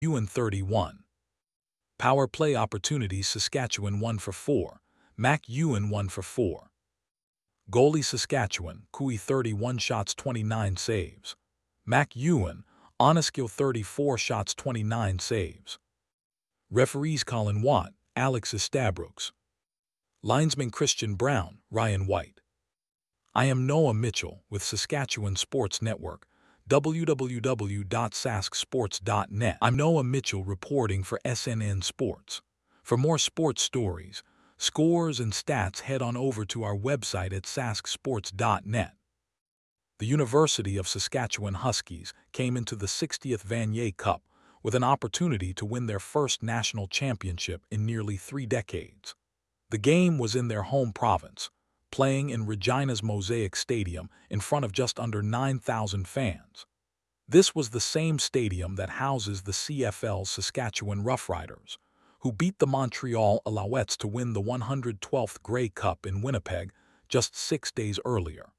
Ewan 31. Power play opportunities Saskatchewan 1 for 4. Mac Ewan 1 for 4. Goalie Saskatchewan, Kui 31 shots 29 saves. Mac Ewan, Oneskill 34 shots 29 saves. Referees Colin Watt, Alex Estabrooks. Linesman Christian Brown, Ryan White. I am Noah Mitchell with Saskatchewan Sports Network, www.sasksports.net. I'm Noah Mitchell reporting for SNN Sports. For more sports stories, scores, and stats, head on over to our website at sasksports.net. The University of Saskatchewan Huskies came into the 60th Vanier Cup with an opportunity to win their first national championship in nearly 3 decades. The game was in their home province, playing in Regina's Mosaic Stadium in front of just under 9,000 fans. This was the same stadium that houses the CFL's Saskatchewan Roughriders, who beat the Montreal Alouettes to win the 112th Grey Cup in Winnipeg just 6 days earlier.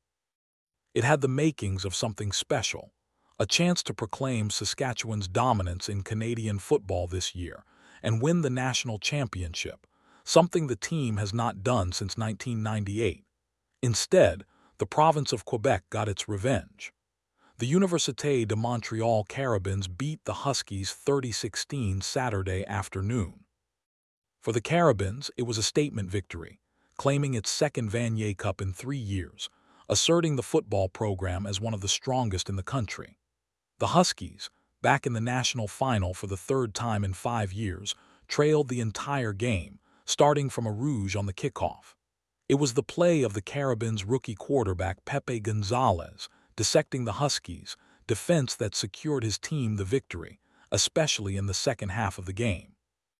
It had the makings of something special, a chance to proclaim Saskatchewan's dominance in Canadian football this year and win the national championship, something the team has not done since 1998. Instead, the province of Quebec got its revenge. The Université de Montréal Carabins beat the Huskies 30-16 Saturday afternoon. For the Carabins, it was a statement victory, claiming its second Vanier Cup in 3 years, asserting the football program as one of the strongest in the country. The Huskies, back in the national final for the 3rd time in 5 years, trailed the entire game, starting from a rouge on the kickoff. It was the play of the Carabins' rookie quarterback Pepe Gonzalez dissecting the Huskies' defense that secured his team the victory, especially in the second half of the game.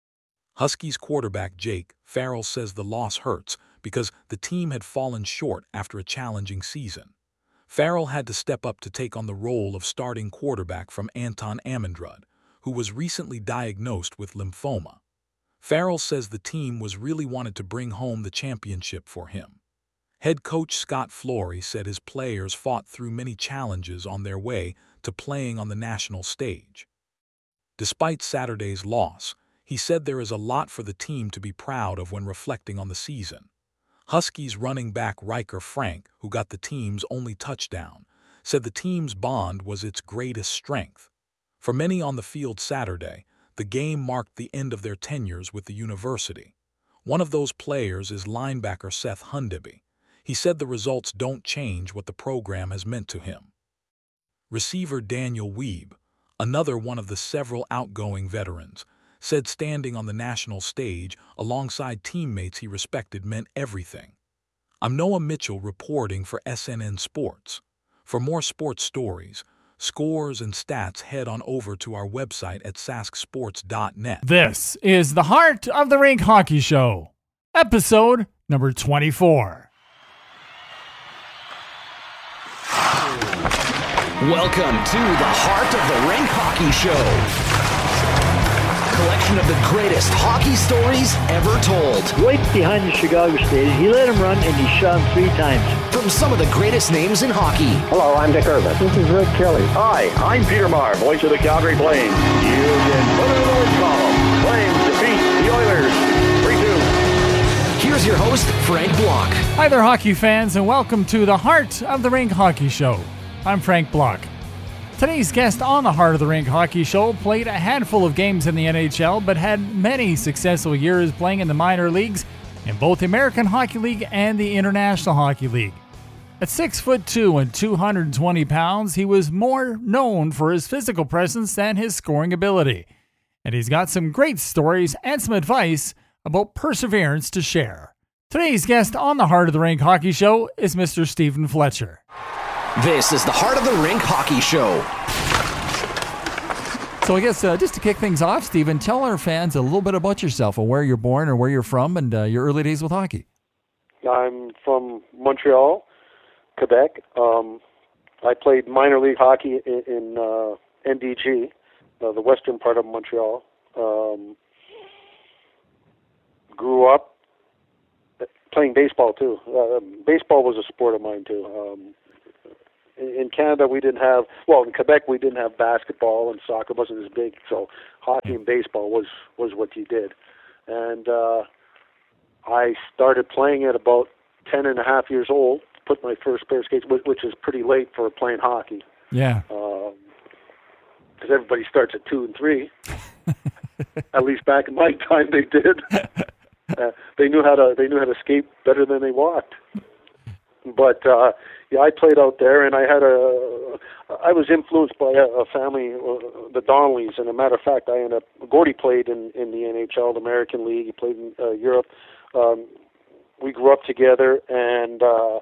Huskies quarterback Jake Farrell says the loss hurts because the team had fallen short after a challenging season. Farrell had to step up to take on the role of starting quarterback from Anton Amendrud, who was recently diagnosed with lymphoma. Farrell says the team was really wanted to bring home the championship for him. Head coach Scott Flory said his players fought through many challenges on their way to playing on the national stage. Despite Saturday's loss, he said there is a lot for the team to be proud of when reflecting on the season. Huskies running back Riker Frank, who got the team's only touchdown, said the team's bond was its greatest strength. For many on the field Saturday, the game marked the end of their tenures with the university. One of those players is linebacker Seth Hundeby. He said the results don't change what the program has meant to him. Receiver Daniel Weeb, another one of the several outgoing veterans, said standing on the national stage alongside teammates he respected meant everything. I'm Noah Mitchell reporting for SNN Sports. For more sports stories, scores, and stats, head on over to our website at sasksports.net. This is the Heart of the Rink Hockey Show, episode number 24. Welcome to the Heart of the Rink Hockey Show. Collection of the greatest hockey stories ever told. Right behind the Chicago stage, he let him run and he shot him 3 times. From some of the greatest names in hockey. Hello, I'm Dick Irvin. This is Rick Kelly. Hi, I'm Peter Maher, voice of the Calgary Flames. You can put it in the win column. Flames defeat the Oilers 3-2. Here's your host, Frank Block. Hi there, hockey fans, and welcome to the Heart of the Rink Hockey Show. I'm Frank Block. Today's guest on the Heart of the Rink Hockey Show played a handful of games in the NHL, but had many successful years playing in the minor leagues in both the American Hockey League and the International Hockey League. At 6'2" and 220 pounds, he was more known for his physical presence than his scoring ability. And he's got some great stories and some advice about perseverance to share. Today's guest on the Heart of the Rink Hockey Show is Mr. Stephen Fletcher. This is the Heart of the Rink Hockey Show. So I guess just to kick things off, Stephen, tell our fans a little bit about yourself and where you're born or where you're from and your early days with hockey. I'm from Montreal, Quebec. I played minor league hockey in NDG, the western part of Montreal. Grew up playing baseball, too. Baseball was a sport of mine, too. in Canada we didn't have, well, in Quebec we didn't have basketball, and soccer wasn't as big, so hockey and baseball was what you did. And I started playing at about 10 and a half years old, put my first pair of skates, which is pretty late for playing hockey. Yeah. Because everybody starts at 2 and 3. At least back in my time, they did. They knew how to skate better than they walked. But yeah, I played out there, and I was influenced by a family, the Donnellys. And a matter of fact, Gordie played in the NHL, the American League. He played in Europe. We grew up together, and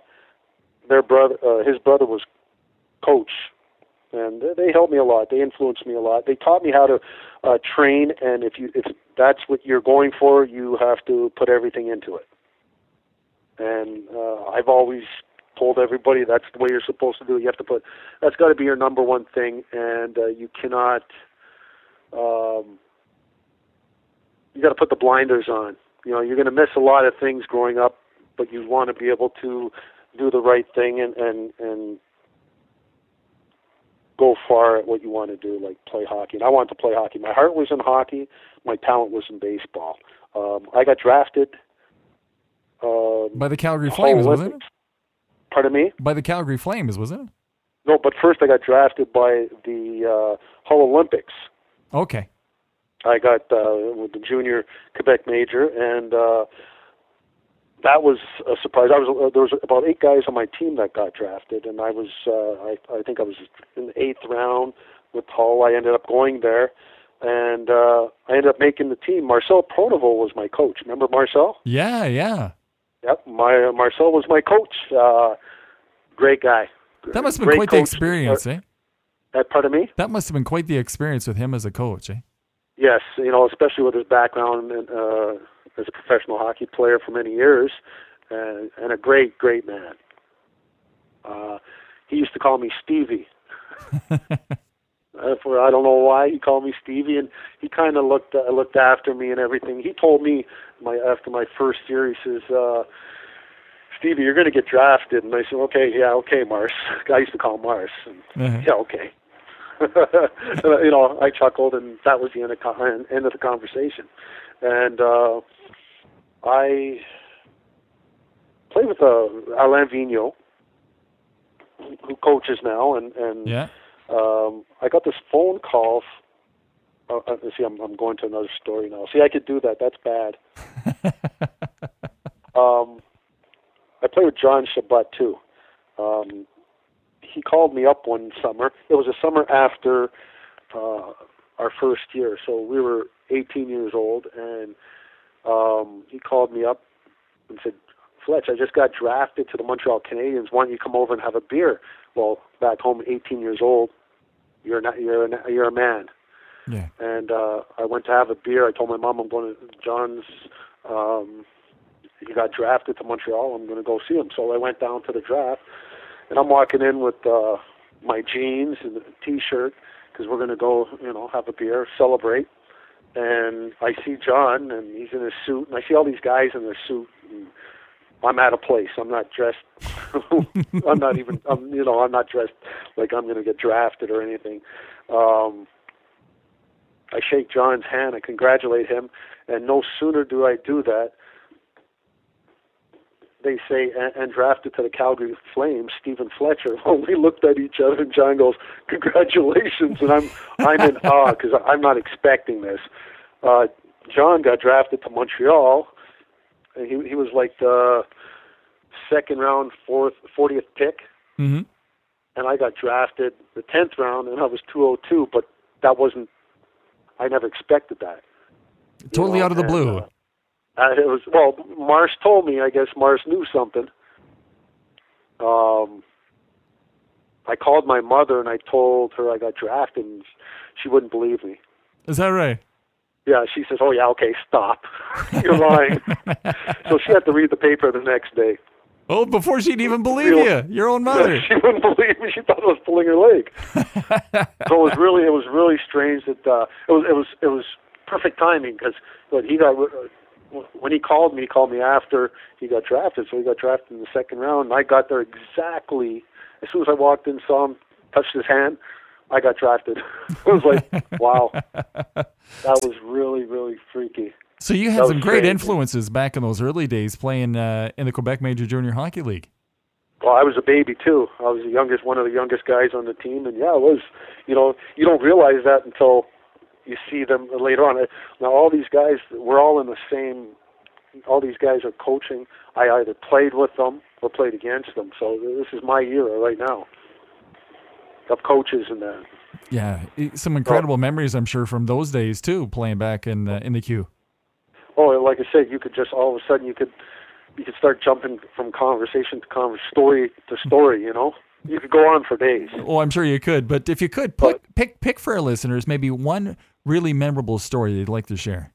his brother was coach, and they helped me a lot. They influenced me a lot. They taught me how to train, and if that's what you're going for, you have to put everything into it. And I've always told everybody that's the way you're supposed to do it. You have to that's got to be your number one thing, and you cannot. You got to put the blinders on. You know, you're going to miss a lot of things growing up, but you want to be able to do the right thing and go far at what you want to do, like play hockey. And I wanted to play hockey. My heart was in hockey. My talent was in baseball. I got drafted by the Calgary Flames, wasn't it? Pardon me? By the Calgary Flames, wasn't it? No, but first I got drafted by the Hull Olympics. Okay. I got with the junior Quebec major, and that was a surprise. There was about 8 guys on my team that got drafted, and I was I think I was in the 8th round with Hull. I ended up going there, and I ended up making the team. Marcel Pronovo was my coach. Remember Marcel? Yeah. Yep, Marcel was my coach. Great guy. That must have been quite the experience, eh? Pardon me? That must have been quite the experience with him as a coach, eh? Yes, especially with his background as a professional hockey player for many years, and a great, great man. He used to call me Stevie. I don't know why he called me Stevie, and he kind of looked after me and everything. He told me after my first year, he says, Stevie, you're going to get drafted. And I said, okay, Mars. I used to call him Mars. And, yeah, okay. I chuckled, and that was the end of the conversation. And I played with Alain Vigneault, who coaches now, and yeah. I got this phone call. See, I'm going to another story now. See, I could do that. That's bad. I played with John Chabot too. He called me up one summer. It was a summer after our first year, so we were 18 years old, and he called me up and said, Fletch, I just got drafted to the Montreal Canadiens. Why don't you come over and have a beer? Well, back home, 18 years old, you're a man. Yeah. And I went to have a beer. I told my mom I'm going to John's. He got drafted to Montreal. I'm going to go see him. So I went down to the draft, and I'm walking in with my jeans and a T-shirt because we're going to go, have a beer, celebrate. And I see John, and he's in his suit, and I see all these guys in their suit. And I'm out of place. I'm not dressed. I'm not dressed like I'm going to get drafted or anything. I shake John's hand. I congratulate him, and no sooner do I do that, they say, and drafted to the Calgary Flames, Stephen Fletcher. Well, we looked at each other, and John goes, "Congratulations!" And I'm in awe because I'm not expecting this. John got drafted to Montreal, and he was like the second round, 40th pick, mm-hmm. and I got drafted the 10th round, and I was 202. But that wasn't. I never expected that. Totally out of the blue. It was, well, Mars told me. I guess Mars knew something. I called my mother and I told her I got drafted, and she wouldn't believe me. Is that right? Yeah, she says, "Oh yeah, okay, stop. You're lying." So she had to read the paper the next day. Oh, before she'd even believe you, your own mother. She wouldn't believe me. She thought I was pulling her leg. So it was really strange that it was perfect timing because he got when he called me after he got drafted. So he got drafted in the second round, and I got there exactly as soon as I walked in, saw him, touched his hand. I got drafted. It was like, wow, that was really, really freaky. So you had some great influences back in those early days playing in the Quebec Major Junior Hockey League. Well, I was a baby too. I was one of the youngest guys on the team, and yeah, it was. You know, you don't realize that until you see them later on. Now, all these guys, we're all in the same. All these guys are coaching. I either played with them or played against them. So this is my era right now of coaches and that. Yeah, some incredible memories, I'm sure, from those days too, playing back in the Q. Oh, like I said, you could just all of a sudden you could start jumping from conversation to story to story. You know, you could go on for days. Oh, I'm sure you could. But if you could pick for our listeners maybe one really memorable story they'd like to share.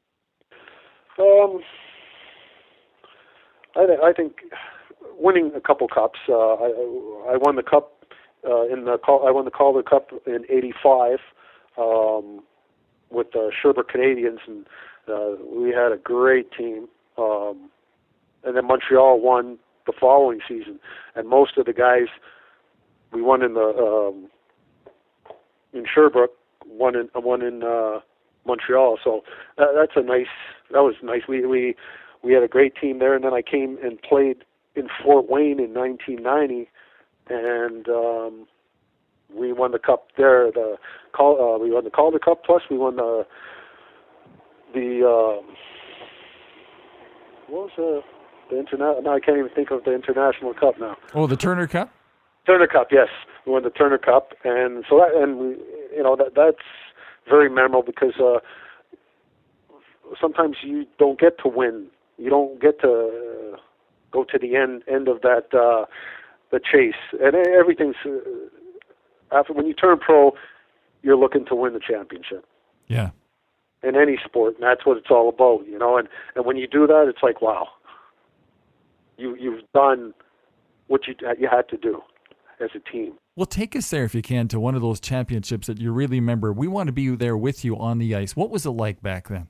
I think winning a couple cups. I won the cup I won the Calder Cup in '85 with the Sherbrooke Canadians, and we had a great team. And then Montreal won the following season, and most of the guys we won in Sherbrooke, won in Montreal. So that was nice. We had a great team there, and then I came and played in Fort Wayne in 1990, and we won the cup there. We won the Calder Cup, plus we won the what was the international? No, I can't even think of the international cup now. Oh, the Turner Cup. Turner Cup, yes, we won the Turner Cup, and so that's very memorable because sometimes you don't get to win. You don't get to go to the end of that the chase, and everything's after when you turn pro, you're looking to win the championship. Yeah. In any sport, and that's what it's all about, you know. And when you do that, it's like, wow, you've done what you had to do as a team. Well, take us there if you can to one of those championships that you really remember. We want to be there with you on the ice. What was it like back then?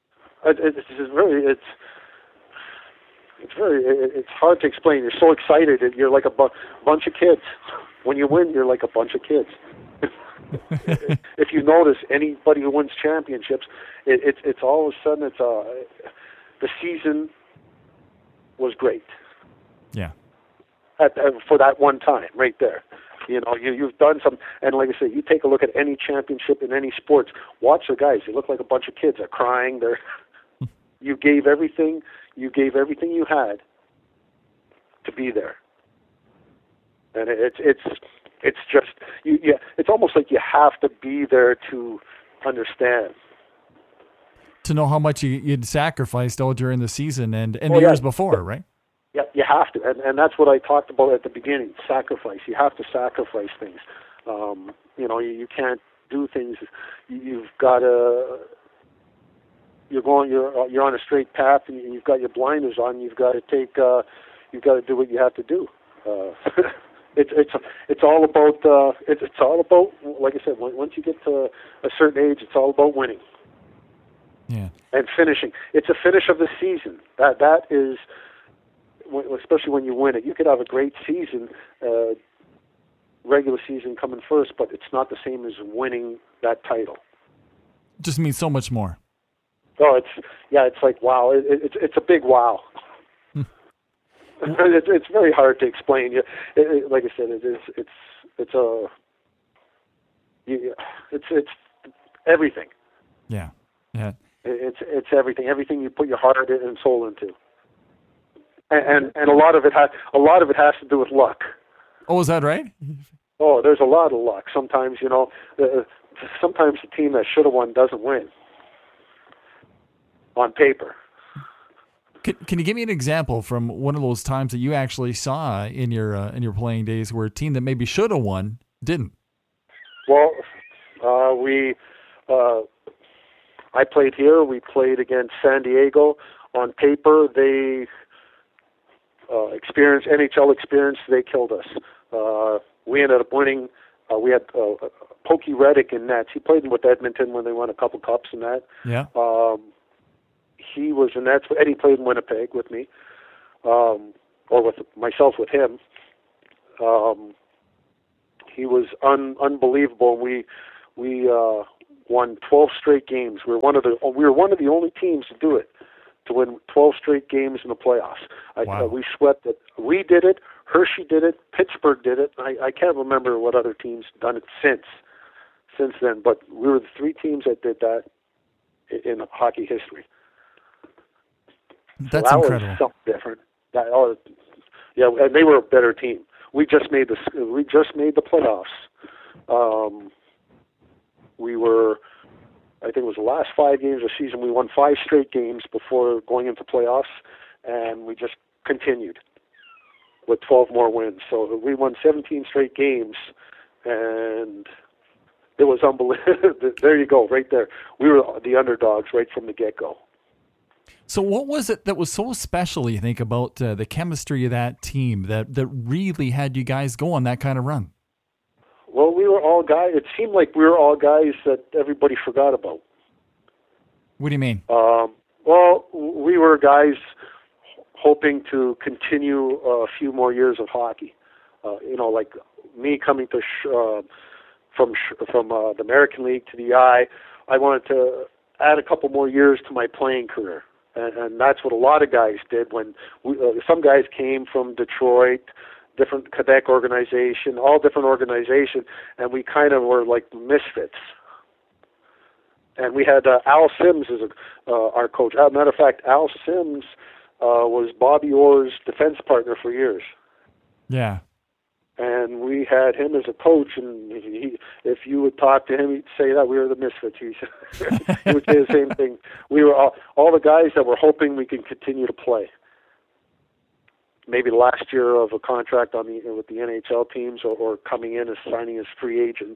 It's hard to explain. You're so excited. You're like a bunch of kids. When you win, you're like a bunch of kids. If you notice, anybody who wins championships, it's all of a sudden the season was great. Yeah. For that one time, right there, you know, you've done some, and like I said, you take a look at any championship in any sports. Watch the guys; they look like a bunch of kids. They're crying. You gave everything. You gave everything you had to be there, and it's just it's almost like you have to be there to understand. To know how much you'd sacrificed all during the season and the years before, right? Yeah, you have to, and that's what I talked about at the beginning. Sacrifice. You have to sacrifice things. You know, you can't do things. You've got to. You're on a straight path, and you've got your blinders on. You've got to take. You've got to do what you have to do. It's all about. It's all about. Like I said, once you get to a certain age, it's all about winning. Yeah. And finishing. It's a finish of the season. That is. Especially when you win it, you could have a great season, regular season coming first, but it's not the same as winning that title. It just means so much more. Oh, it's like wow. It's a big wow. It's very hard to explain. Like I said, it's everything. Yeah. It's everything. Everything you put your heart and soul into. And a lot of it has to do with luck. Oh, is that right? Oh, there's a lot of luck. Sometimes, you know, sometimes the team that should have won doesn't win on paper. Can you give me an example from one of those times that you actually saw in your playing days where a team that maybe should have won didn't? Well, I played here. We played against San Diego. On paper, they NHL experience, they killed us. We ended up winning. We had Pokey Reddick in nets. He played with Edmonton when they won a couple cups and that. Yeah. he was, and he played in Winnipeg with me, or with myself with him. He was unbelievable. We won 12 straight games. We were one of the only teams to do it, to win 12 straight games in the playoffs. Wow. We swept it. We did it. Hershey did it. Pittsburgh did it. I can't remember what other teams done it since then, but we were the 3 teams that did that in hockey history. That's so that incredible. Was something different. And they were a better team. We just made the playoffs. We were, I think it was the last 5 games of the season. We won 5 straight games before going into playoffs, and we just continued with 12 more wins. So we won 17 straight games, and it was unbelievable. There you go, right there. We were the underdogs right from the get-go. So what was it that was so special, you think, about the chemistry of that team that really had you guys go on that kind of run? Well, we were all guys. It seemed like we were all guys that everybody forgot about. What do you mean? Well, we were guys hoping to continue a few more years of hockey. Like me coming to from the American League to the I wanted to add a couple more years to my playing career. And that's what a lot of guys did when some guys came from Detroit, different Quebec organization, all different organizations, and we kind of were like misfits. And we had Al Sims as our coach. As a matter of fact, Al Sims was Bobby Orr's defense partner for years. Yeah. And we had him as a coach, and if you would talk to him, he'd say that we were the misfits. He would say the same thing. We were all the guys that were hoping we could continue to play. Maybe the last year of a contract with the NHL teams, or coming in as signing as free agents.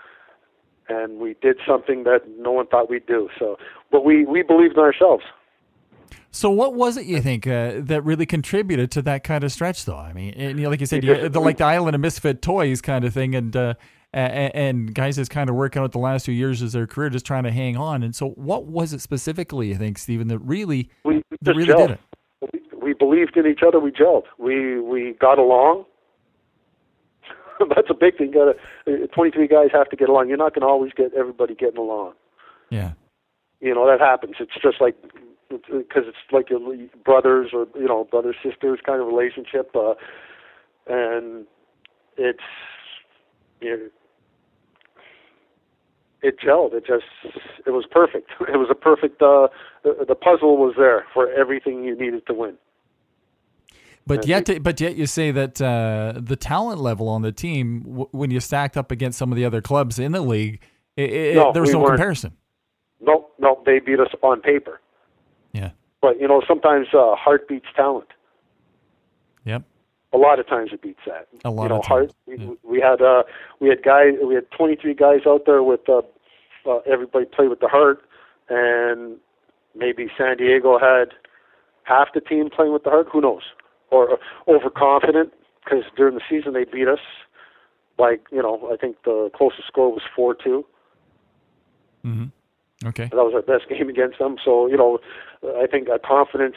And we did something that no one thought we'd do. But we believed in ourselves. So what was it, you think, that really contributed to that kind of stretch, though? I mean, like you said, like the Island of Misfit Toys kind of thing, and guys just kind of working out the last 2 years of their career, just trying to hang on. And so what was it specifically, you think, Stephen, that really did it? We believed in each other. We gelled. We got along. That's a big thing. 23 guys have to get along. You're not going to always get everybody getting along. Yeah. That happens. It's just like, because it's like your brothers or brother sisters kind of relationship, and it gelled. It was perfect. It was a perfect. The puzzle was there for everything you needed to win. But yet you say that the talent level on the team, when you stacked up against some of the other clubs in the league, there was no comparison. No, they beat us on paper. Yeah. But, sometimes heart beats talent. Yep. A lot of times it beats that. A lot of times. We had 23 guys out there with everybody played with the heart, and maybe San Diego had half the team playing with the heart. Who knows? Or overconfident, because during the season they beat us. I think the closest score was 4-2. Mm-hmm. Okay. That was our best game against them. So, I think confidence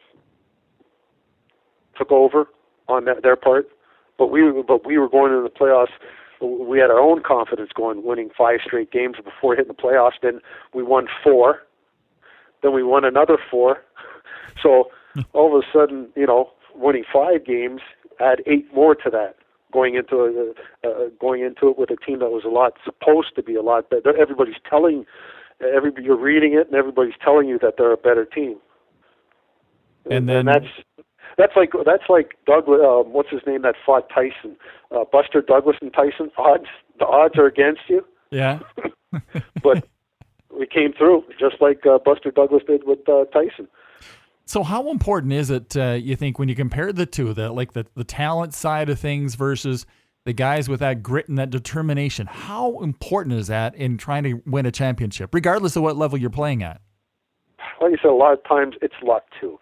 took over on their part. But we were going into the playoffs. We had our own confidence winning 5 straight games before hitting the playoffs. Then we won 4. Then we won another 4. So all of a sudden, winning 5 games, add 8 more to that. Going into it with a team that was supposed to be a lot better. You're reading it, and everybody's telling you that they're a better team. And then that's like Douglas. What's his name that fought Tyson? Buster Douglas and Tyson. The odds are against you. Yeah. But we came through just like Buster Douglas did with Tyson. So how important is it, you think, when you compare the two, the talent side of things versus the guys with that grit and that determination? How important is that in trying to win a championship, regardless of what level you're playing at? Like you said, a lot of times it's luck too.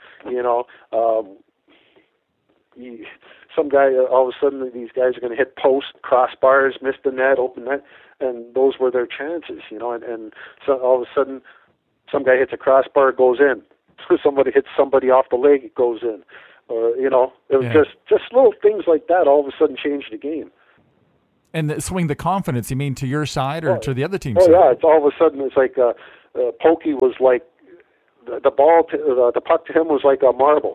Some guy, all of a sudden, these guys are going to hit post, crossbars, miss the net, open net, and those were their chances. And so all of a sudden, some guy hits a crossbar, goes in. somebody hits somebody off the leg, it goes in. Or, you know, it was Yeah. just little things like that all of a sudden changed the game. And swing the confidence, you mean, to your side or to the other team's Oh, side? yeah, it's all of a sudden, it's like Pokey was like, the ball, the puck to him was like a marble.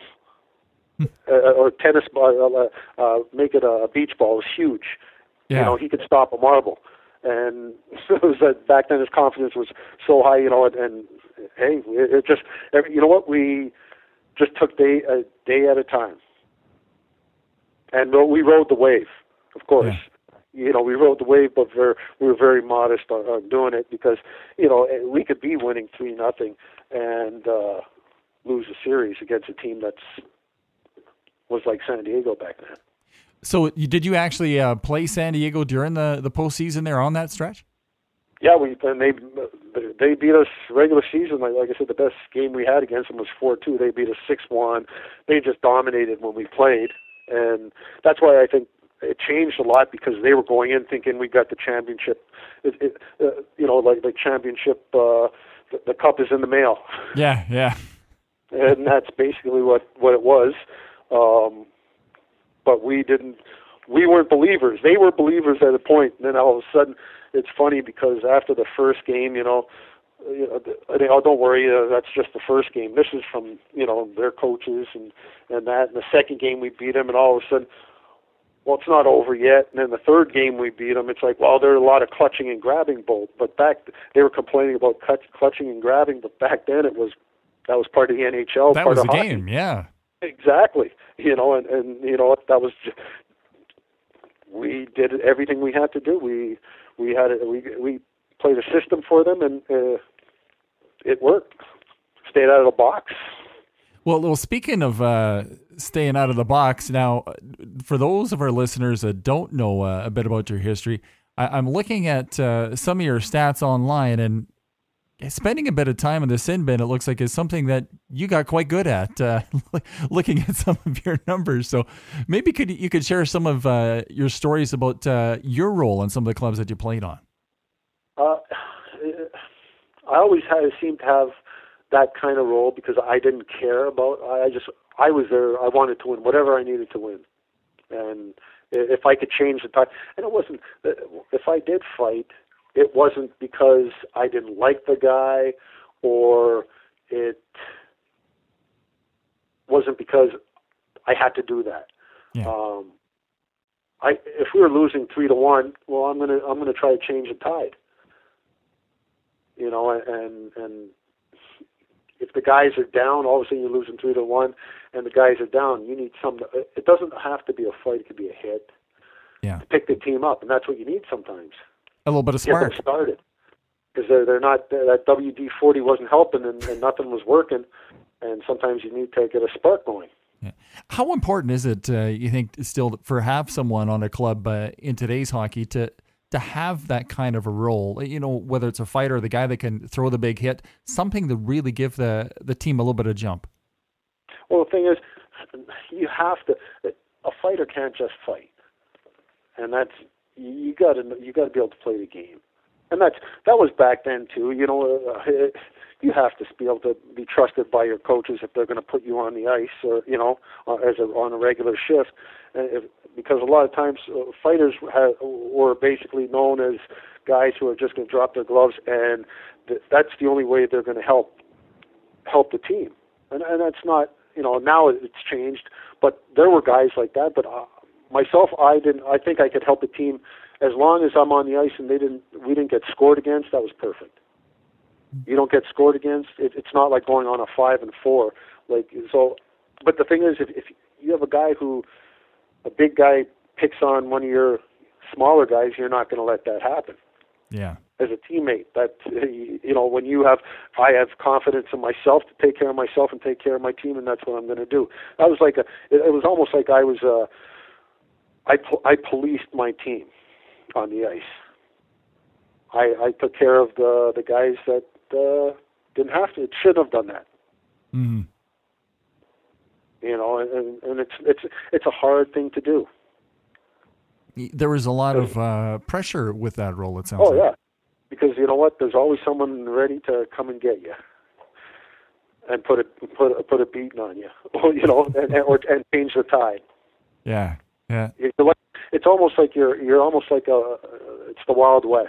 Or tennis ball, make it a beach ball. It was huge. Yeah. You know, he could stop a marble. And it was back then his confidence was so high, you know, and hey, it just, you know what, we just took a day at a time. And we rode the wave, of course. Yeah. You know, we rode the wave, but we were very modest on doing it because, you know, we could be winning 3-0 and lose a series against a team was like San Diego back then. So did you actually play San Diego during the postseason there on that stretch? Yeah, they beat us regular season. Like I said, the best game we had against them was 4-2. They beat us 6-1. They just dominated when we played, and that's why I think it changed a lot because they were going in thinking we got the championship. You know, like the championship, the cup is in the mail. Yeah. And that's basically what it was. But we weren't believers. They were believers at a point. And then all of a sudden, it's funny because after the first game, oh, don't worry, that's just the first game. This is from, you know, their coaches and that. And the second game we beat them, and all of a sudden, well, it's not over yet. And then the third game we beat them, it's like, well, there are a lot of clutching and grabbing both. But they were complaining about clutching and grabbing, but back then that was part of the NHL. That part was of the hockey. game, yeah. Exactly. You know, and you know, that was just, we did everything we had to do. We played a system for them, and it worked. Stayed out of the box. Well, speaking of staying out of the box, now, for those of our listeners that don't know a bit about your history, I'm looking at some of your stats online, and spending a bit of time in the sin bin, it looks like, is something that you got quite good at, looking at some of your numbers. So maybe you could share some of your stories about your role in some of the clubs that you played on. I always seemed to have that kind of role because I didn't care about. I was there. I wanted to win whatever I needed to win, and if I could change the time, and it wasn't. If I did fight, it wasn't because I didn't like the guy, or it wasn't because I had to do that. Yeah. If we were losing 3-1, well, I'm gonna try to change the tide. You know, and if the guys are down, all of a sudden you're losing 3-1, and the guys are down. You need some. It doesn't have to be a fight; it could be a hit. Yeah. To pick the team up, and that's what you need sometimes. A little bit of Get spark. them started because they're not. That WD-40 wasn't helping, and nothing was working. And sometimes you need to get a spark going. Yeah. How important is it, you think, still for have someone on a club in today's hockey to have that kind of a role? You know, whether it's a fighter, the guy that can throw the big hit, something to really give the team a little bit of jump. Well, the thing is, you have to. A fighter can't just fight, and that's you got to be able to play the game, and that was back then too. You know, you have to be able to be trusted by your coaches if they're going to put you on the ice, or you know, on a regular shift, because a lot of times fighters were basically known as guys who are just going to drop their gloves, and that's the only way they're going to help the team, and that's not. You know, now it's changed, but there were guys like that. But myself, I think I could help the team as long as I'm on the ice and we didn't get scored against. That was perfect. You don't get scored against. It's not like going on a 5-4. Like so, but the thing is, if you have a big guy picks on one of your smaller guys, you're not going to let that happen. Yeah. As a teammate, that you know, when I have confidence in myself to take care of myself and take care of my team, and that's what I'm going to do. That was like it was almost like I policed my team on the ice. I took care of the guys that didn't have to. It shouldn't have done that. Mm-hmm. You know, and it's a hard thing to do. There was a lot of pressure with that role, it sounds like. Oh, yeah. Because you know what? There's always someone ready to come and get you. and put a beating on you, and change the tide. Yeah. Yeah. It's almost like you're almost like it's the Wild West.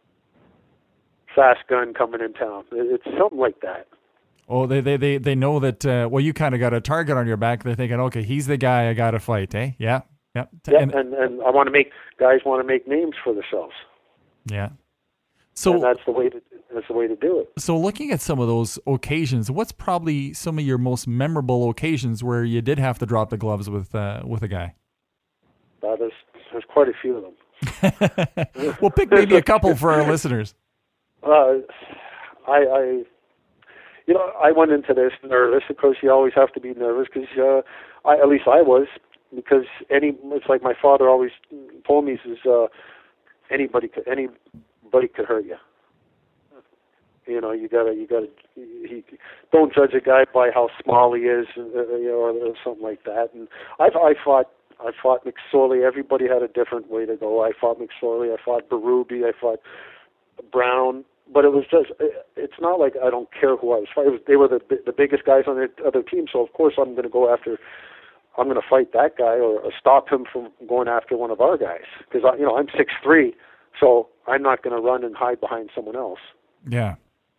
Fast gun coming in town. It's something like that. Oh, they know that. You kind of got a target on your back. They're thinking, okay, he's the guy I got to fight, eh? Yeah. Yeah. And I want to make guys want to make names for themselves. Yeah. So and that's the way to do it. So looking at some of those occasions, what's probably some of your most memorable occasions where you did have to drop the gloves with a guy? There's quite a few of them. Well, pick maybe a couple for our listeners. I went into this nervous. Of course, you always have to be nervous because at least I was, because it's like my father always told me, he says, anybody could hurt you. You gotta. Don't judge a guy by how small he is, or something like that. And I fought McSorley. Everybody had a different way to go. I fought McSorley. I fought Berube. I fought Brown. But it was just. It's not like I don't care who I was fighting. They were the biggest guys on the other team. So of course I'm going to go after. I'm going to fight that guy or stop him from going after one of our guys, because I'm 6'3", so I'm not going to run and hide behind someone else. Yeah.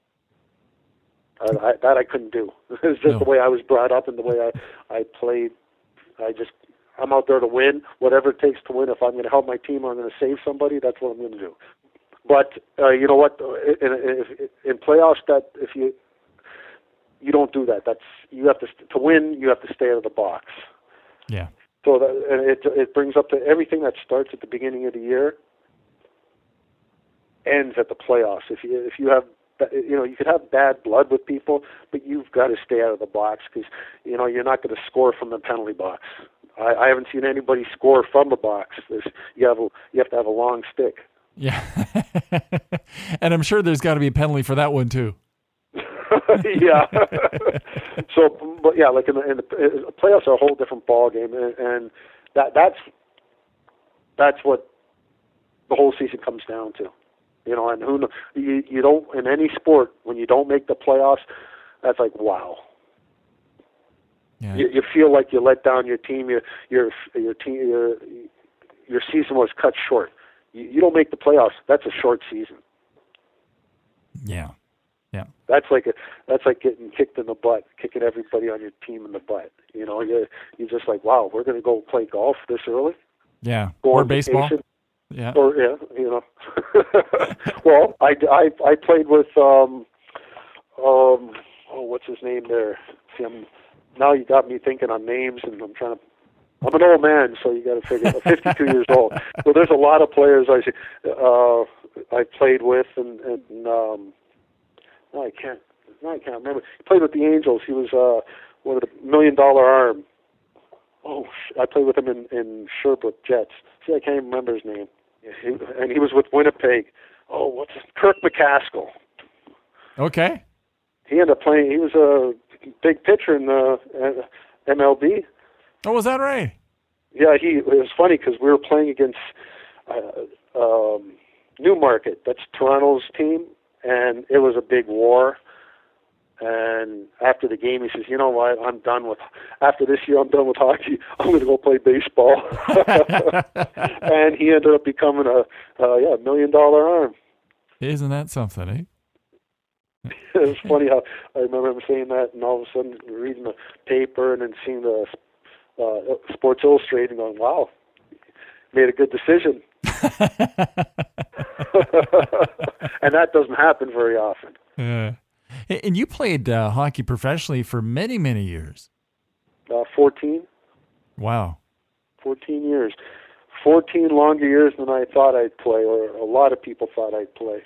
That I couldn't do. It was just the way I was brought up and the way I played. I'm out there to win, whatever it takes to win. If I'm going to help my team or I'm going to save somebody, that's what I'm going to do. But you know what? In playoffs, that if you don't do that, you have to win. You have to stay out of the box. Yeah. So it brings up to everything that starts at the beginning of the year ends at the playoffs. If you have, you could have bad blood with people, but you've got to stay out of the box, because you're not going to score from the penalty box. I haven't seen anybody score from the box. You have to have a long stick. Yeah. And I'm sure there's got to be a penalty for that one too. Yeah. So, but yeah, like in the playoffs are a whole different ball game, and that's what the whole season comes down to. And you don't, in any sport, when you don't make the playoffs, that's like, wow. Yeah. You feel like you let down your team. Your season was cut short. You don't make the playoffs, that's a short season. Yeah. Yeah. That's like getting kicked in the butt, kicking everybody on your team in the butt. You're just like, wow, we're going to go play golf this early. Yeah. Go or on baseball. Vacation. Yeah. Or Well, I played with what's his name there? See, now you got me thinking on names, and I'm an old man, so you got to figure. I'm 52 years old, so there's a lot of players I played with, and I can't remember. He played with the Angels. He was one of the $1 Million Arm. I played with him in Sherbrooke Jets. See, I can't even remember his name. And he was with Winnipeg. Kirk McCaskill. Okay. He ended up playing. He was a big pitcher in the MLB. Oh, was that right? Yeah, it was funny because we were playing against Newmarket. That's Toronto's team, and it was a big war. And after the game, he says, "You know what? After this year, I'm done with hockey. I'm going to go play baseball." And he ended up becoming a $1 Million Arm. Isn't that something, eh? It was funny how I remember him saying that, and all of a sudden reading the paper and then seeing the Sports Illustrated and going, wow, made a good decision. And that doesn't happen very often. And you played hockey professionally for many, many years. 14. Wow. 14 years. 14 longer years than I thought I'd play, or a lot of people thought I'd play.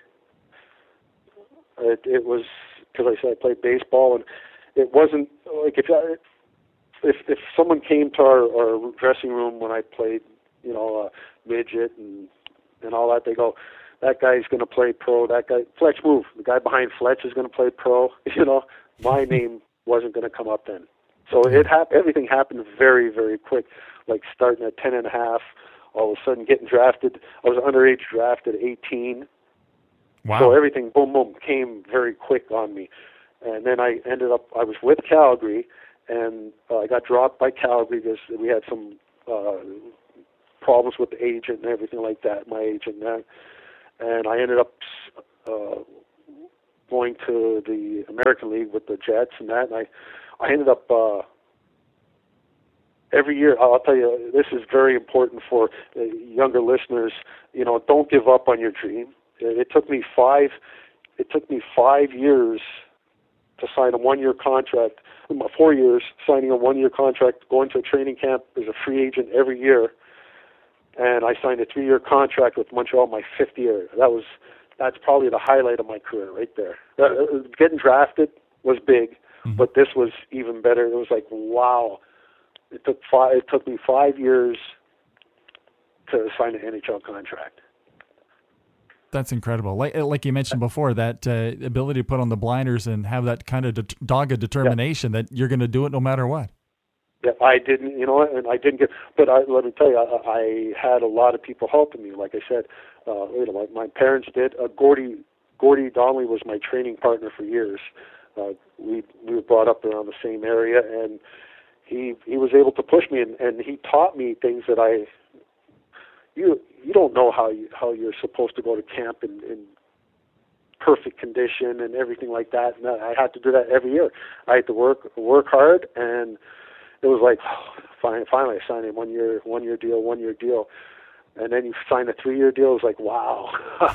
It was, because I said I played baseball, and it wasn't like if someone came to our dressing room when I played, midget and all that, they go, that guy's going to play pro. That guy, Fletch move. The guy behind Fletch is going to play pro. My name wasn't going to come up then. So everything happened very, very quick. Like starting at 10 and a half, all of a sudden getting drafted. I was underage drafted at 18. Wow. So everything, boom, boom, came very quick on me. And then I was with Calgary, and I got dropped by Calgary because we had some problems with the agent and everything like that, my agent then. And I ended up going to the American League with the Jets and that. And I ended up every year, I'll tell you, this is very important for younger listeners. Don't give up on your dream. It took me 5 years to sign a 1-year contract, 4 years signing a 1-year contract, going to a training camp as a free agent every year, and I signed a 3-year contract with Montreal my 5th year. That's probably the highlight of my career right there. Getting drafted was big, but this was even better. It was like, wow. It took me 5 years to sign an NHL contract. That's incredible. Like you mentioned before, that ability to put on the blinders and have that kind of dogged determination that you're going to do it no matter what. Yeah, I didn't, and I didn't get. But let me tell you, I had a lot of people helping me. Like I said, my parents did. Gordy Donnelly was my training partner for years. We were brought up around the same area, and he was able to push me, and he taught me things that you don't know how you're supposed to go to camp in perfect condition and everything like that. And I had to do that every year. I had to work hard, and it was like, finally I signed a one year deal, and then you sign a 3-year deal. It was like, wow.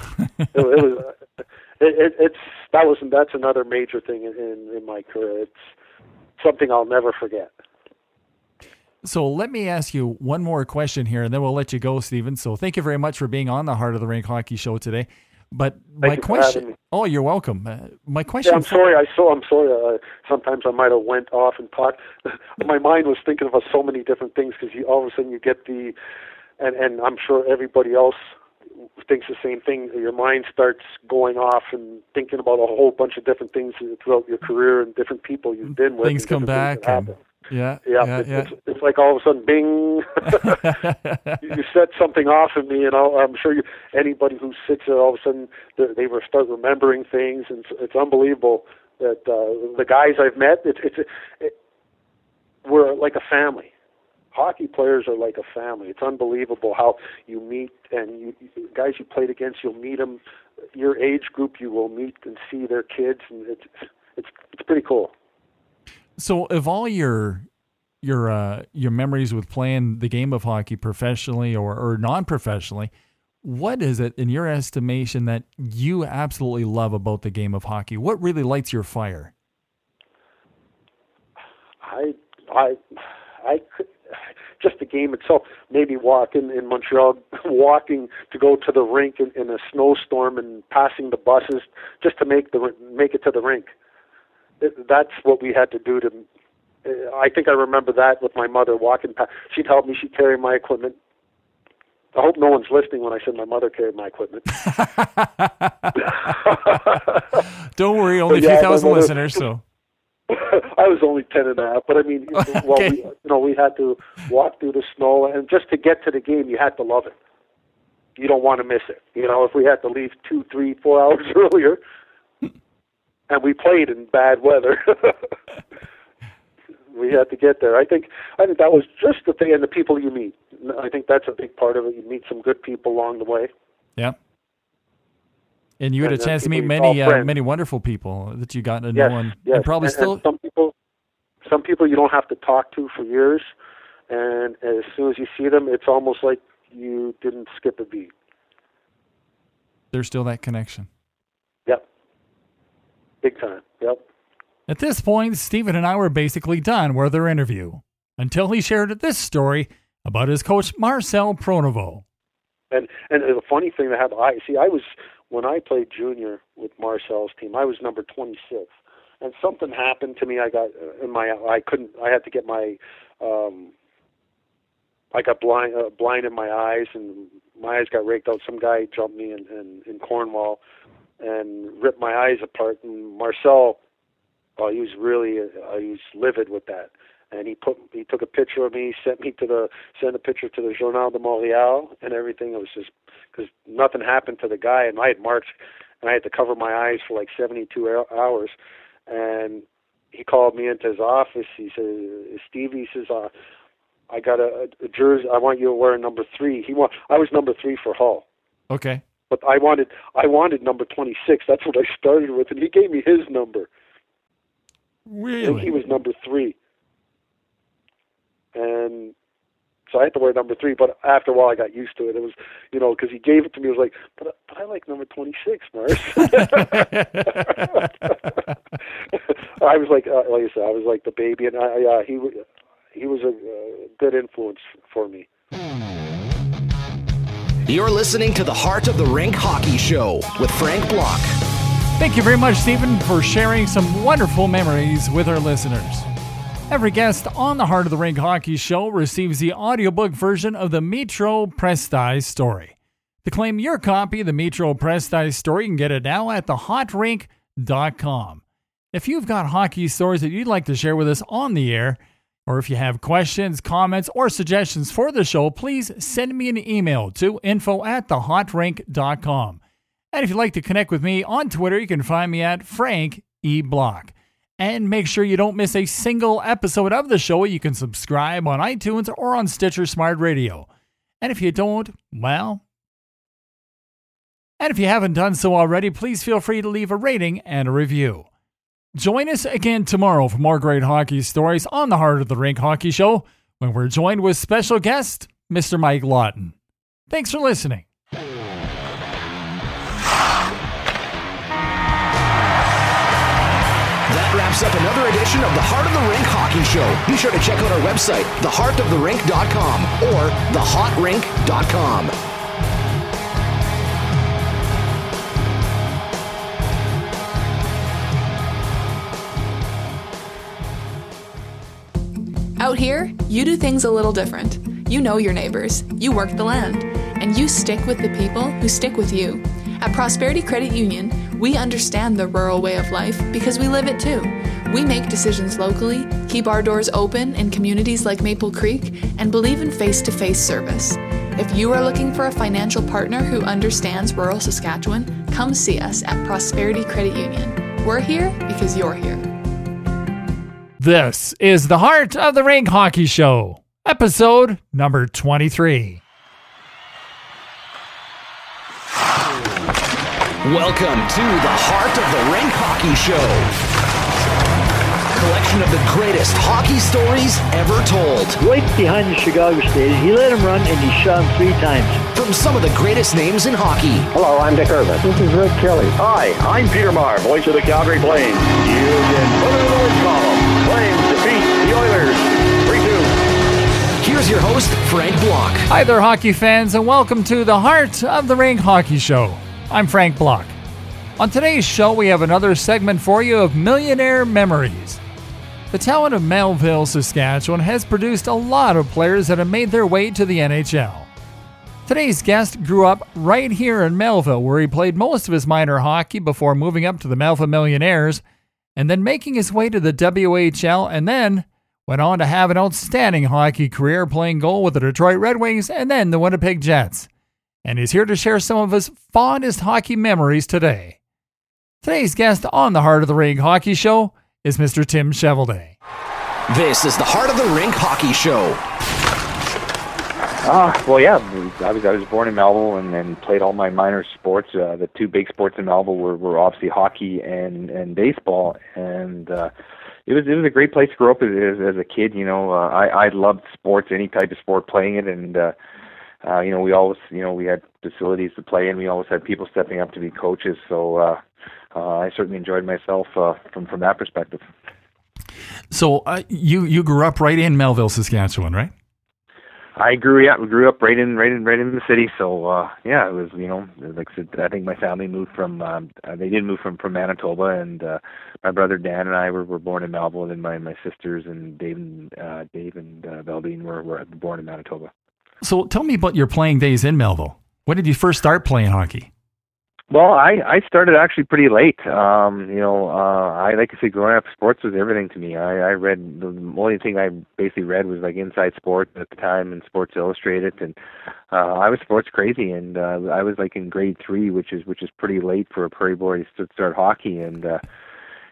That's another major thing in my career. It's something I'll never forget. So let me ask you one more question here, and then we'll let you go, Stephen. So thank you very much for being on the Heart of the Rink Hockey Show today. But my question, oh, you're welcome. My question. Yeah, I'm sorry. I'm sorry. Sometimes I might have went off and talked. My mind was thinking of so many different things because all of a sudden you get and I'm sure everybody else thinks the same thing. Your mind starts going off and thinking about a whole bunch of different things throughout your career and different people you've been with. Things come back. Yeah. It's like all of a sudden, bing! You set something off in me, and I'm sure anybody who sits there, all of a sudden they start remembering things, and it's unbelievable that the guys I've met, we're like a family. Hockey players are like a family. It's unbelievable how you meet, and guys you played against, you'll meet them. Your age group, you will meet and see their kids, and it's pretty cool. So, of all your memories with playing the game of hockey professionally or non-professionally, what is it in your estimation that you absolutely love about the game of hockey? What really lights your fire? I could, just the game itself. Maybe walking in Montreal, walking to go to the rink in a snowstorm and passing the buses just to make it to the rink. That's what we had to do to. I think I remember that with my mother walking past. She'd help me. She'd carry my equipment. I hope no one's listening when I said my mother carried my equipment. Don't worry, only a few thousand listeners. So I was only 10 and a half, but I mean, okay. we had to walk through the snow, and just to get to the game, you had to love it. You don't want to miss it. If we had to leave 2, 3, 4 hours earlier. And we played in bad weather. We had to get there. I think that was just the thing, and the people you meet. I think that's a big part of it. You meet some good people along the way. Yeah. And you had a chance to meet many wonderful people that you got to know, and probably still. And some people you don't have to talk to for years, and as soon as you see them, it's almost like you didn't skip a beat. There's still that connection. Yep. Big time, yep. At this point, Stephen and I were basically done with our interview until he shared this story about his coach, Marcel Pronovost. And the funny thing that happened, when I played junior with Marcel's team, I was number 26. And something happened to me. I had to get my, I got blind in my eyes, and my eyes got raked out. Some guy jumped me in Cornwall and ripped my eyes apart. And Marcel, he was livid with that. And he took a picture of me, sent a picture to the Journal de Montréal and everything. It was just because nothing happened to the guy, and I had marched, and I had to cover my eyes for like 72 hours. And he called me into his office. He said, Stevie, he says, I got a jersey. I want you to wear number 3. I was number 3 for Hull. Okay. But I wanted number 26. That's what I started with, and he gave me his number. Really? And he was number 3. And so I had to wear number 3, but after a while I got used to it. It was, because he gave it to me. I was like, but I like number 26, Mars. I was like I said, I was like the baby, and he was a good influence for me. You're listening to the Heart of the Rink Hockey Show with Frank Block. Thank you very much, Stephen, for sharing some wonderful memories with our listeners. Every guest on the Heart of the Rink Hockey Show receives the audiobook version of the Metro Prestize story. To claim your copy of the Metro Prestize story, you can get it now at thehotrink.com. If you've got hockey stories that you'd like to share with us on the air, or if you have questions, comments, or suggestions for the show, please send me an email to info@thehotrink.com. And if you'd like to connect with me on Twitter, you can find me at Frank E. Block. And make sure you don't miss a single episode of the show. You can subscribe on iTunes or on Stitcher Smart Radio. And if you don't, well... And if you haven't done so already, please feel free to leave a rating and a review. Join us again tomorrow for more great hockey stories on the Heart of the Rink Hockey Show, when we're joined with special guest, Mr. Mike Lawton. Thanks for listening. That wraps up another edition of the Heart of the Rink Hockey Show. Be sure to check out our website, theheartoftherink.com or thehotrink.com. Out here, you do things a little different. You know your neighbors, you work the land, and you stick with the people who stick with you. At Prosperity Credit Union, we understand the rural way of life because we live it too. We make decisions locally, keep our doors open in communities like Maple Creek, and believe in face-to-face service. If you are looking for a financial partner who understands rural Saskatchewan, come see us at Prosperity Credit Union. We're here because you're here. This is the Heart of the Rink Hockey Show, episode number 23. Welcome to the Heart of the Rink Hockey Show. Collection of the greatest hockey stories ever told. Right behind the Chicago stage, he let him run and he shot him 3 times. From some of the greatest names in hockey. Hello, I'm Dick Irvin. This is Rick Kelly. Hi, I'm Peter Maher, voice of the Calgary Flames. You can put it in the win column. Flames defeat the Oilers 3-2. Here's your host, Frank Block. Hi there, hockey fans, and welcome to the Heart of the Rink Hockey Show. I'm Frank Block. On today's show, we have another segment for you of Millionaire Memories. The town of Melville, Saskatchewan has produced a lot of players that have made their way to the NHL. Today's guest grew up right here in Melville, where he played most of his minor hockey before moving up to the Melville Millionaires, and then making his way to the WHL, and then went on to have an outstanding hockey career playing goal with the Detroit Red Wings and then the Winnipeg Jets. And he's here to share some of his fondest hockey memories today. Today's guest on the Heart of the Rink Hockey Show is Mr. Tim Cheveldae. This is the Heart of the Rink Hockey Show. Well, yeah, I was born in Melville and played all my minor sports. The 2 big sports in Melville were obviously hockey and baseball, and it was a great place to grow up as a kid. I loved sports, any type of sport, playing it, and we always, we had facilities to play in. We always had people stepping up to be coaches, so I certainly enjoyed myself from that perspective. So you grew up right in Melville, Saskatchewan, right? I grew up right in the city. So yeah, it was, like I said, I think my family moved from they did move from Manitoba, and my brother Dan and I were born in Melville, and my sisters and Dave and Veldine were born in Manitoba. So tell me about your playing days in Melville. When did you first start playing hockey? Well, I started actually pretty late. I like to say, growing up, sports was everything to me. I read, the only thing I basically read was like Inside Sports at the time and Sports Illustrated, and I was sports crazy. And I was like in grade 3, which is pretty late for a prairie boy to start hockey. And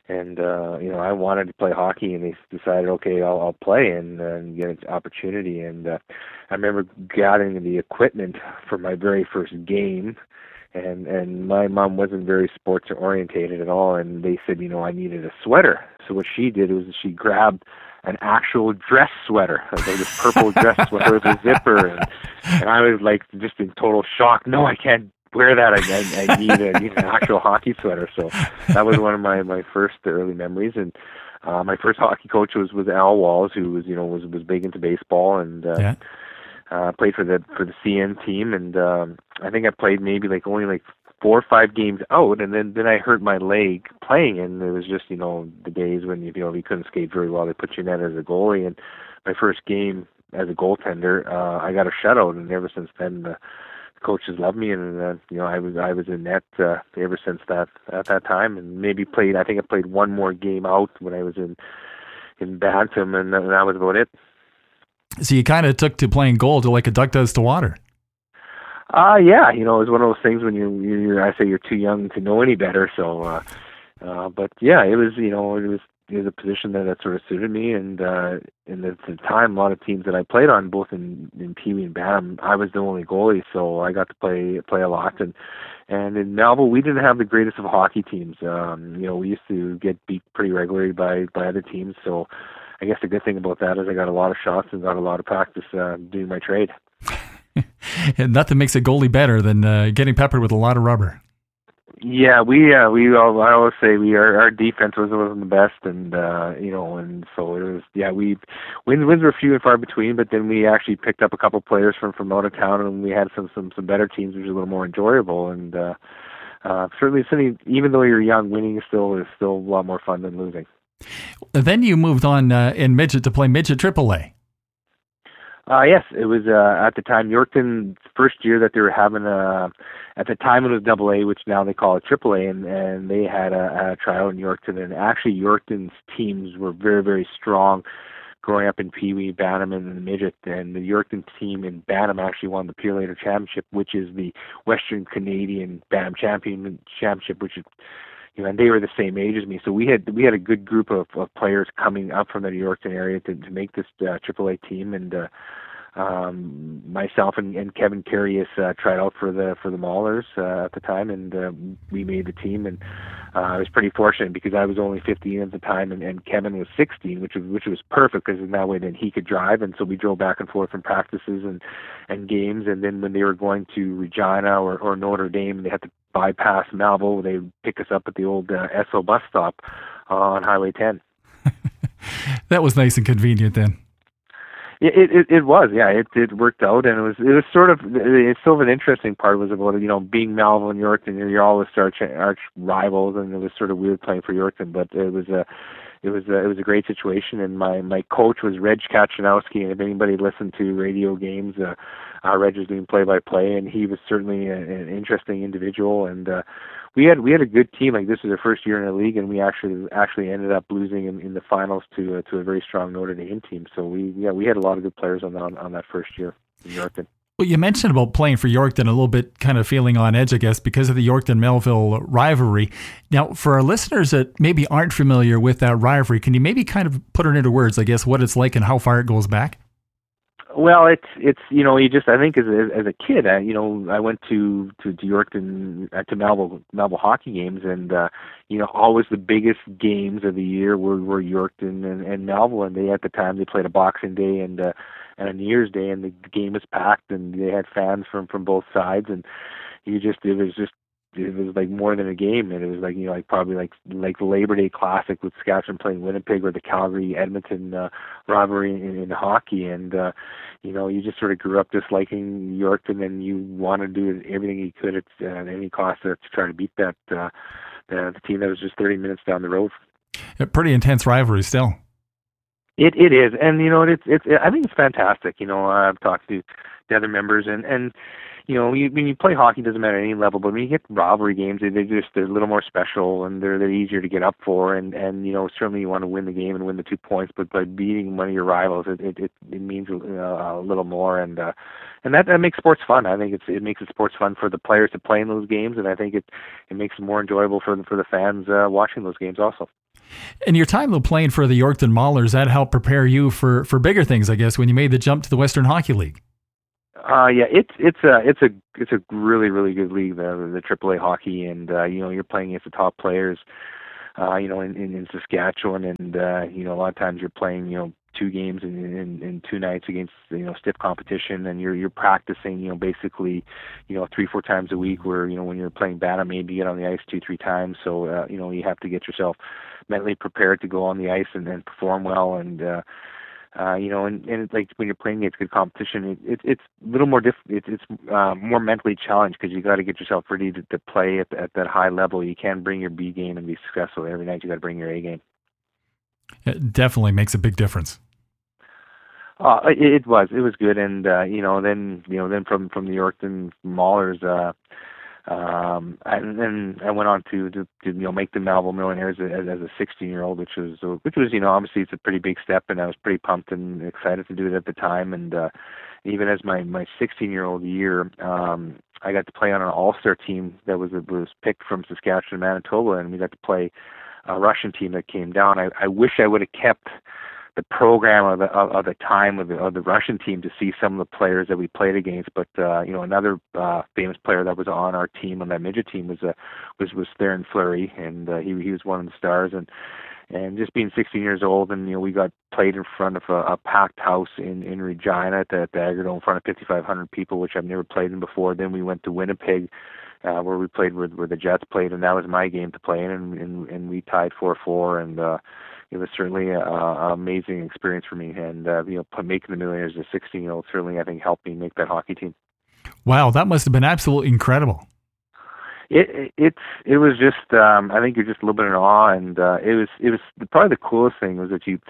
I wanted to play hockey, and they decided, okay, I'll play and get an opportunity. And I remember gathering the equipment for my very first game, and my mom wasn't very sports orientated at all, and they said, I needed a sweater. So what she did was she grabbed an actual dress sweater, like this purple dress sweater with a zipper, and I was like just in total shock. No, I can't wear that. I need an actual hockey sweater. So that was one of my first early memories. And my first hockey coach was Al Walls, who was big into baseball, and played for the CN team. And I think I played maybe only 4 or 5 games out, and then I hurt my leg playing, and it was just the days when you couldn't skate very well. They put you in net as a goalie, and my first game as a goaltender, I got a shutout, and ever since then the coaches loved me, and I was in net ever since that at that time, and I think I played one more game out when I was in Bantam, and that was about it. So you kind of took to playing goal to like a duck does to water. Yeah, it was one of those things when you're too young to know any better. So, but yeah, it was a position that sort of suited me, and at the time, a lot of teams that I played on, both in Pee Wee and Bantam, I was the only goalie, so I got to play a lot. And in Melville, we didn't have the greatest of hockey teams. We used to get beat pretty regularly by other teams. So, I guess the good thing about that is I got a lot of shots and got a lot of practice doing my trade. And nothing makes a goalie better than getting peppered with a lot of rubber. Yeah, I always say our defense wasn't the best, and and so it was. Yeah, wins were few and far between, but then we actually picked up a couple players from out of town, and we had some better teams, which was a little more enjoyable. And certainly, even though you're young, winning is still a lot more fun than losing. Then you moved on in midget to play midget AAA. Yes, it was at the time Yorkton's first year that they were having at the time it was AA, which now they call it AAA, and they had a tryout in Yorkton, and actually Yorkton's teams were very, very strong growing up in Pee Wee, Bantam, and the midget, and the Yorkton team in Bantam actually won the Purelator Championship, which is the Western Canadian Bantam Championship, which is and they were the same age as me, so we had a good group of players coming up from the Yorkton area to make this AAA team, and myself and Kevin Carius tried out for the Maulers at the time, and we made the team, and I was pretty fortunate because I was only 15 at the time, and Kevin was 16, which was perfect because in that way then he could drive, and so we drove back and forth from practices and games, and then when they were going to Regina or Notre Dame, they had to bypass Melville. They would pick us up at the old Esso bus stop on Highway 10. That was nice and convenient then. It was, yeah. It worked out, and it was sort of an interesting part was about being Melville and Yorkton. You're always arch rivals, and it was sort of weird playing for Yorkton, but it was a great situation. And my coach was Reg Kachanowski, and if anybody listened to radio games, Reg was doing play-by-play, and he was certainly an interesting individual. And we had a good team. Like this was our first year in the league, and we actually ended up losing in the finals to a very strong Notre Dame team. So we had a lot of good players on that first year in Yorkton. Well, you mentioned about playing for Yorkton a little bit, kind of feeling on edge, I guess, because of the Yorkton-Melville rivalry. Now, for our listeners that maybe aren't familiar with that rivalry, can you maybe kind of put it into words, I guess, what it's like and how far it goes back? Well, it's you just, I think as a kid, I went to Yorkton to Melville hockey games, and always the biggest games of the year were Yorkton and Melville, and they at the time they played a Boxing Day and a New Year's Day, and the game was packed, and they had fans from both sides, and it was like more than a game, and it was like probably like the Labor Day Classic with Saskatchewan playing Winnipeg, or the Calgary Edmonton rivalry in hockey, and you just sort of grew up disliking Yorkton, and you wanted to do everything you could at any cost to try to beat that the team that was just 30 minutes down the road. A pretty intense rivalry still. It is, and it's I think it's fantastic. I've talked to the other members, and when you play hockey, it doesn't matter at any level, but when you get rivalry games, they're a little more special, and they're easier to get up for, and certainly you want to win the game and win the 2 points, but by beating one of your rivals, it means a little more, and that makes sports fun. I think it makes it sports fun for the players to play in those games, and I think it makes it more enjoyable for the fans watching those games also. And your time though playing for the Yorkton Maulers, that helped prepare you for bigger things, I guess, when you made the jump to the Western Hockey League. Yeah, it's a really, really good league, the AAA hockey, and you're playing against the top players, in Saskatchewan, and a lot of times you're playing 2 games in 2 nights against stiff competition, and you're practicing basically 3-4 times a week, where when you're playing Bantam, maybe you get on the ice 2-3 times, so you have to get yourself mentally prepared to go on the ice and perform well, and and like when you're playing against good competition, it's a little more it's more mentally challenged, because you got to get yourself ready to play at that high level. You can't bring your B game and be successful every night. You got to bring your A game. It definitely makes a big difference. It was good, and then from the Yorkton Maulers, and then I went on to make the Melville Millionaires as a 16-year-old, which was obviously it's a pretty big step, and I was pretty pumped and excited to do it at the time. And even as my 16-year-old year, I got to play on an all-star team that was picked from Saskatchewan, Manitoba, and we got to play a Russian team that came down. I wish I would have kept the program of the time of the Russian team to see some of the players that we played against, but another famous player that was on our team, on that midget team, was Theron Fleury, and he was one of the stars, and just being 16 years old, and we got played in front of a packed house in Regina at the Agrodome in front of 5,500 people, which I've never played in before. Then we went to Winnipeg, where we played where the Jets played, and that was my game to play in, and we tied 4-4, and it was certainly an amazing experience for me, and making the Millionaires as a 16-year-old certainly, I think, helped me make that hockey team. Wow, that must have been absolutely incredible. It was just I think you're just a little bit in awe, and it was probably the coolest thing was that you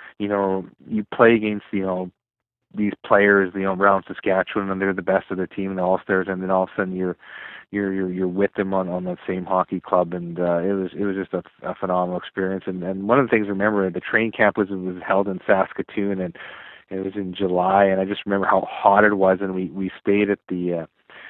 play against these players around Saskatchewan, and they're the best of their team and the all-stars, and then all of a sudden you're with them on the same hockey club, and it was just a phenomenal experience. And one of the things I remember, the training camp was held in Saskatoon, and it was in July, and I just remember how hot it was, and we stayed at the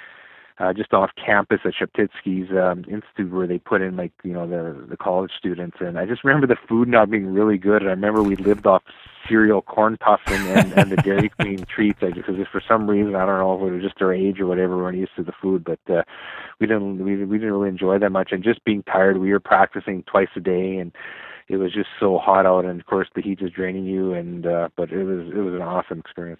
just off campus at Sheptytsky's Institute, where they put in the college students, and I just remember the food not being really good, and I remember we lived off cereal, corn puffs, and the Dairy Queen treats. Because for some reason, I don't know if it was just our age or whatever, we weren't used to the food, but we didn't really enjoy that much. And just being tired, we were practicing twice a day, and it was just so hot out, and of course the heat is draining you, and but it was an awesome experience.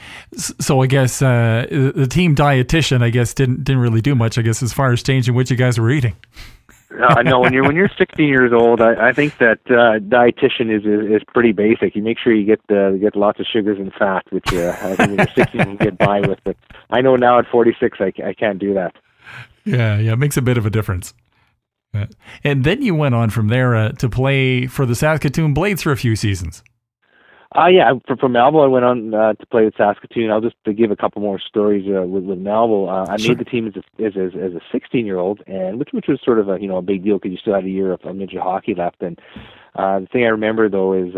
So I guess the team dietitian, I guess, didn't really do much, I guess, as far as changing what you guys were eating. No, when you're 16 years old, I think that dietitian is pretty basic. You make sure you get lots of sugars and fat, which I think when you're 16 you can get by with. But I know now at 46 I can't do that. Yeah, it makes a bit of a difference. And then you went on from there to play for the Saskatoon Blades for a few seasons. From Melville, I went on to play with Saskatoon. I'll just to give a couple more stories with Melville. I made the team as a 16-year-old, and which was sort of a big deal, because you still had a year of midget hockey left. And the thing I remember though is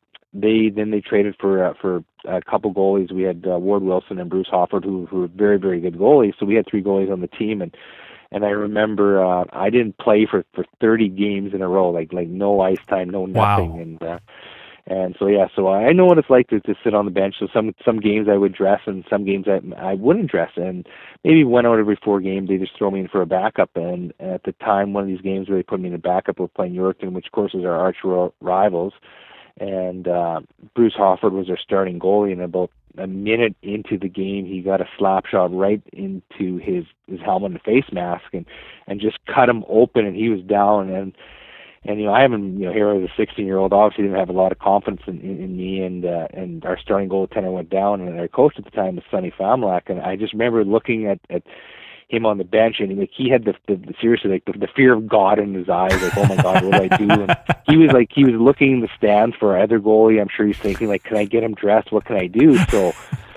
they traded for a couple goalies. We had Ward Wilson and Bruce Hofford, who were very, very good goalies. So we had 3 goalies on the team, and I remember I didn't play for 30 games in a row, like no ice time, no nothing. Wow. And so I know what it's like to sit on the bench. So some games I would dress, and some games I wouldn't dress. And maybe 1 out of every 4 games they just throw me in for a backup. And at the time, one of these games where they put me in a backup, we're playing Yorkton, which of course is our arch rivals. And Bruce Hofford was our starting goalie, and about a minute into the game, he got a slap shot right into his helmet and face mask, and just cut him open, and he was down. And I haven't, here as a 16-year-old, obviously didn't have a lot of confidence in me, and our starting goaltender went down, and our coach at the time was Sonny Famlack, and I just remember looking at him on the bench, and he had the fear of God in his eyes, like, oh my God, what do I do? And he was looking in the stands for our other goalie. I'm sure he's thinking, like, can I get him dressed? What can I do? So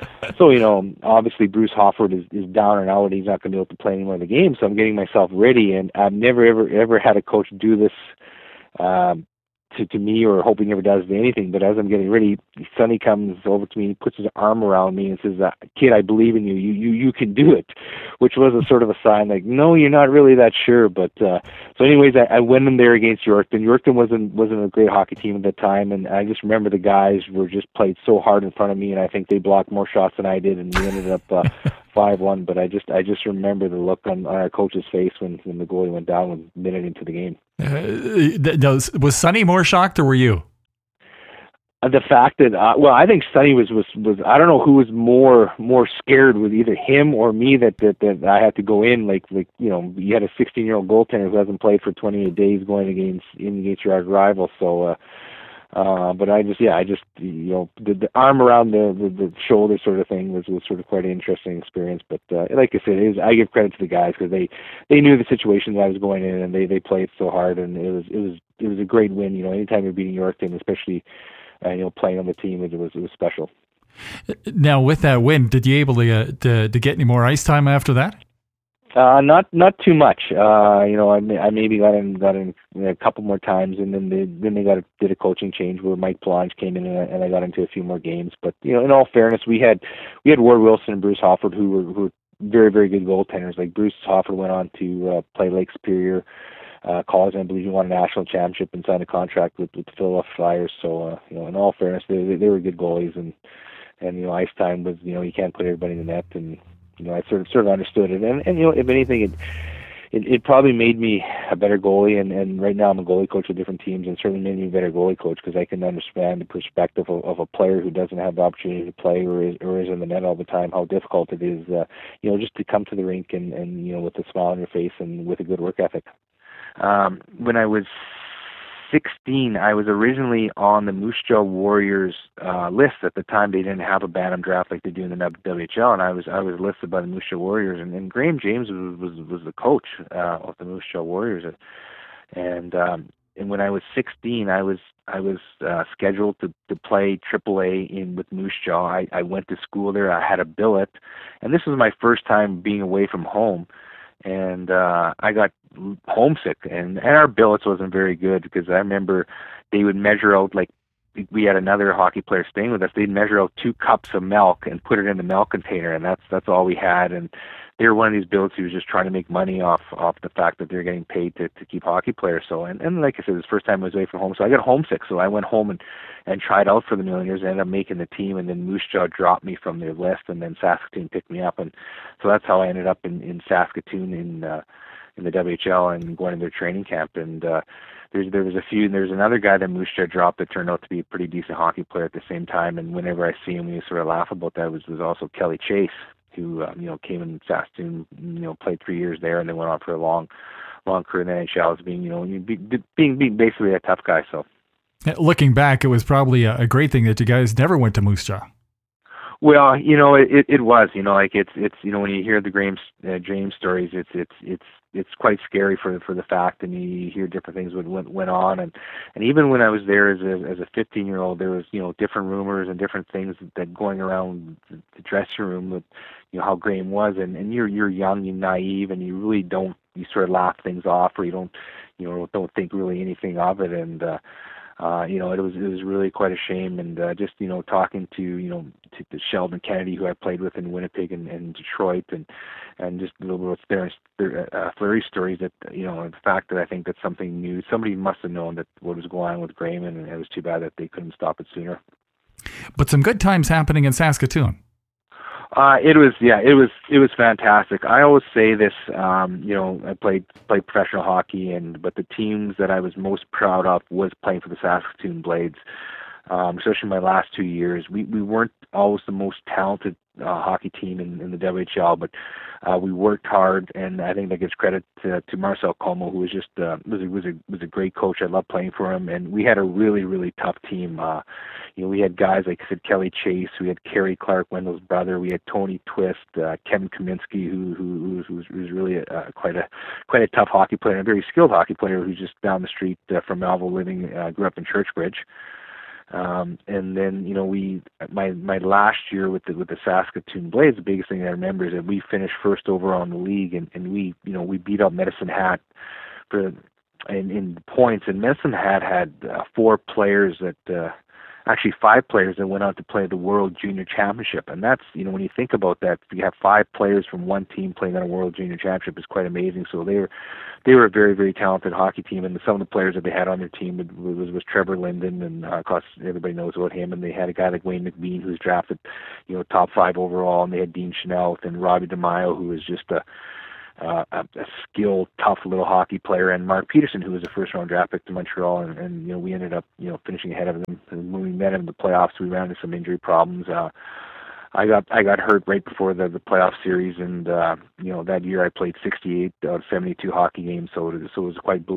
obviously Bruce Hofford is down and out, and he's not going to be able to play any more of the game. So I'm getting myself ready, and I've never ever had a coach do this to me, or hope he never does to anything. But as I'm getting ready, Sonny comes over to me, puts his arm around me, and says, "Kid, I believe in you. You can do it," which was a sort of a sign like, no, you're not really that sure. But so, anyways, I went in there against Yorkton. Yorkton wasn't a great hockey team at the time, and I just remember the guys were just played so hard in front of me, and I think they blocked more shots than I did, and we ended up 5-1. But I just remember the look on our coach's face when the goalie went down a minute into the game. Was Sonny more shocked, or were you? The fact that I think Sonny was I don't know who was more scared, with either him or me that I had to go in like you had a 16-year-old goaltender who hasn't played for 28 days going against your rival. So but I just the arm around the shoulder sort of thing was sort of quite an interesting experience. But like I said, I give credit to the guys because they knew the situation that I was going in, and they played so hard, and it was a great win. Anytime you're beating Yorkton, especially playing on the team, it was special. Now, with that win, did you able to get any more ice time after that? Not too much. I maybe got in a couple more times, and then they did a coaching change where Mike Plange came in, and I got into a few more games. But in all fairness, we had Ward Wilson and Bruce Hofford who were very, very good goaltenders. Like Bruce Hofford went on to play Lake Superior College, and I believe he won a national championship and signed a contract with the Philadelphia Flyers. So in all fairness, they were good goalies, and ice time was you can't put everybody in the net, and I sort of understood it, and if anything, it probably made me a better goalie, and right now I'm a goalie coach with different teams, and certainly made me a better goalie coach because I can understand the perspective of a player who doesn't have the opportunity to play or is in the net all the time, how difficult it is, just to come to the rink and with a smile on your face and with a good work ethic. When I was 16, I was originally on the Moose Jaw Warriors list. At the time, they didn't have a Bantam draft like they do in the WHL, and I was listed by the Moose Jaw Warriors. And Graham James was the coach of the Moose Jaw Warriors. And when I was 16, I was scheduled to play AAA with Moose Jaw. I went to school there. I had a billet, and this was my first time being away from home. And I got homesick, and our billets wasn't very good because I remember they would measure out, like we had another hockey player staying with us, they'd measure out 2 cups of milk and put it in the milk container, and that's all we had. And they were one of these billets who was just trying to make money off the fact that they're getting paid to keep hockey players. So and like I said, it was the first time I was away from home, so I got homesick. So I went home and tried out for the Millionaires, ended up making the team, and then Moose Jaw dropped me from their list, and then Saskatoon picked me up, and so that's how I ended up in Saskatoon in the WHL and going to their training camp. And there's another guy that Moose Jaw dropped that turned out to be a pretty decent hockey player at the same time, and whenever I see him, we sort of laugh about that. Was also Kelly Chase, who came in Saskatoon, played 3 years there, and then went on for a long career in the NHL as being basically a tough guy. So, looking back, it was probably a great thing that you guys never went to Moose Jaw. Well, it was, like it's when you hear the James stories, it's quite scary for the fact, and you hear different things went on, and even when I was there as a 15-year-old, there was different rumors and different things that going around the dressing room with how Graham was, and you're young, you're naive, and you really don't, you sort of laugh things off, or you don't think really anything of it, and it was really quite a shame, and just talking to Sheldon Kennedy, who I played with in Winnipeg and Detroit, and just a little bit of their Fleury stories, that the fact that I think that somebody must have known that what was going on with Graham, and it was too bad that they couldn't stop it sooner. But some good times happening in Saskatoon. It was fantastic. I always say this, I played professional hockey, but the teams that I was most proud of was playing for the Saskatoon Blades, especially my last 2 years. We weren't always the most talented hockey team in the WHL, but we worked hard, and I think that gives credit to Marcel Como, who was just was a great coach. I loved playing for him, and we had a really, really tough team. We had guys like I said, Kelly Chase, we had Kerry Clark, Wendell's brother, we had Tony Twist, Kevin Kaminsky, who was really quite a tough hockey player, and a very skilled hockey player who's just down the street from Melville, grew up in Churchbridge. And then my last year with the Saskatoon Blades, the biggest thing I remember is that we finished first overall in the league, and we beat out Medicine Hat for in points, and Medicine Hat had 4 players that. Actually 5 players that went out to play the World Junior Championship. And that's, when you think about that, you have 5 players from one team playing on a World Junior Championship is quite amazing. So they were a very, very talented hockey team. And some of the players that they had on their team was Trevor Linden, and of course everybody knows about him. And they had a guy like Wayne McBean, who's drafted, top 5 overall. And they had Dean Chanel and Robbie DeMaio, who was just a skilled, tough little hockey player, and Mark Peterson, who was a first-round draft pick to Montreal, and we ended up finishing ahead of them. And when we met him in the playoffs, we ran into some injury problems. I got hurt right before the playoff series, and that year I played 68 out of 72 hockey games, so it was quite